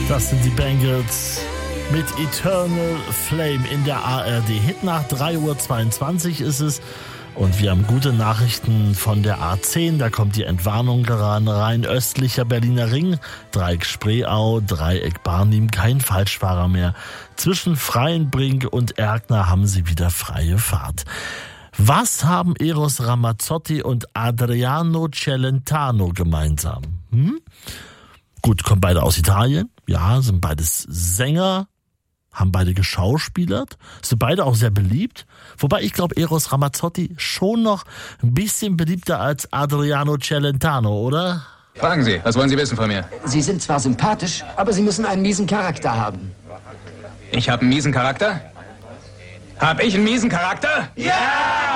Das sind die Bangles mit Eternal Flame in der ARD. Hitnacht 3:22 Uhr ist es. Und wir haben gute Nachrichten von der A10. Da kommt die Entwarnung rein. Östlicher Berliner Ring, Dreieck Spreeau, Dreieck Barnim, kein Falschfahrer mehr. Zwischen Freienbrink und Erkner haben sie wieder freie Fahrt. Was haben Eros Ramazzotti und Adriano Celentano gemeinsam? Gut, kommen beide aus Italien. Ja, sind beides Sänger, haben beide geschauspielert, sind beide auch sehr beliebt. Wobei ich glaube, Eros Ramazzotti schon noch ein bisschen beliebter als Adriano Celentano, oder? Fragen Sie, was wollen Sie wissen von mir? Sie sind zwar sympathisch, aber Sie müssen einen miesen Charakter haben. Ich habe einen miesen Charakter? Hab ich einen miesen Charakter? Ja!